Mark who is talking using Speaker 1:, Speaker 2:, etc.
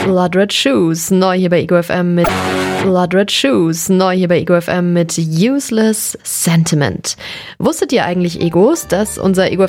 Speaker 1: Blood Red Shoes, neu hier bei Ego FM mit Blood Red Shoes, neu hier bei Ego FM mit Useless Sentiment. Wusstet ihr eigentlich, Egos, dass unser Ego